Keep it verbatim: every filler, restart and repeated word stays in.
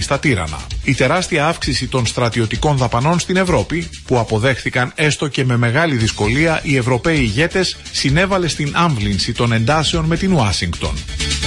στα τύρανα. Η τεράστια αύξηση των στρατιωτικών δαπανών στην Ευρώπη, που αποδέχθηκαν έστω και με μεγάλη δυσκολία οι Ευρωπαίοι ηγέτες, συνέβαλε στην άμβλυνση των εντάσεων με την Ουάσιγκτον.